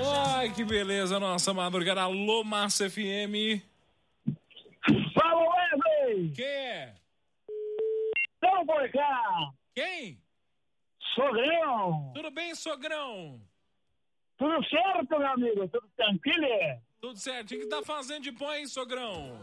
Ai, que beleza, nossa madrugada. Alô, Massa FM. Fala, Wesley! Quem é? Então, por cá! Quem? Sogrão! Tudo bem, sogrão? Tudo certo, meu amigo? Tudo tranquilo? Tudo certo. O que tá fazendo de bom, hein, sogrão?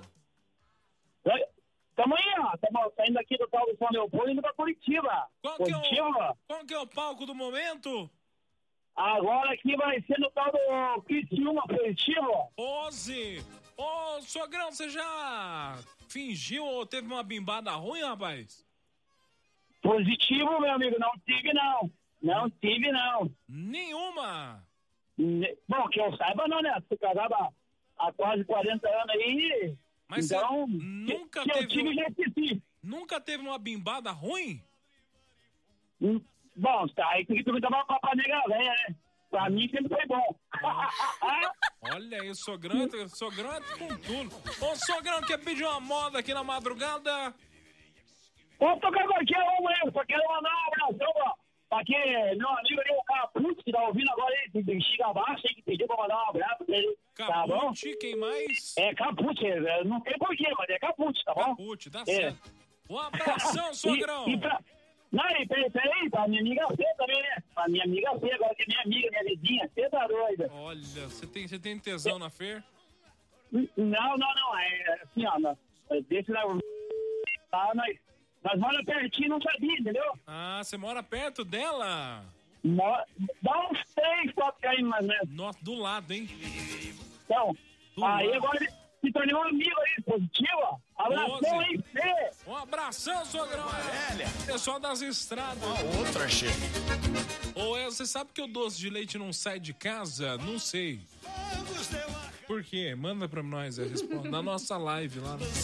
Tamo aí, ó. Tamo saindo aqui do tal do São Leopoldo indo pra Curitiba. Qual que é o palco do momento? Agora aqui vai ser no tal do Criciúma, Curitiba. Pose! Ô, sogrão, você já fingiu ou teve uma bimbada ruim, rapaz? Positivo, meu amigo. Não tive, não. Não tive, não. Nenhuma! Bom, que eu saiba, não, né? Fui casado há quase 40 anos aí. Mas então, você nunca que eu tive, já esqueci. Nunca teve uma bimbada ruim? Bom, tá aí tem que perguntar pra nega velha, né? Pra mim sempre foi bom. Olha aí, o sogrão é com tudo. Ô, sogrão, quer pedir uma moda aqui na madrugada? Vou tocar qualquer uma aí, só quero mandar um abração pra aquele meu amigo ali, o Caput, que tá ouvindo agora aí, de bexiga abaixo, aí, que pediu pra mandar um abraço pra ele. Tá bom? Caput, quem mais? É Caput, não sei porquê, mas é Caput, tá bom? Caput, dá certo. Um abração, sogrão. Não, peraí, pra minha amiga Fê também, né? Pra minha amiga Fê, agora que é minha amiga, minha vizinha, Fê tá doida. Olha, você tem tesão na Fer? Não, é assim, ó, desse lá, nós moramos pertinho, não sabia, entendeu? Ah, você mora perto dela? Dá uns 3, 4 km mais ou menos. Nossa, do lado, hein? Então, aí lado. agora ele se tornou um amigo aí, positivo, ó. Abração aí, Fê. Um abração, sogrão. Pessoal das estradas. Outra, chefe. Ô, você sabe que o doce de leite não sai de casa? Não sei. Por quê? Manda pra nós a resposta na nossa live lá.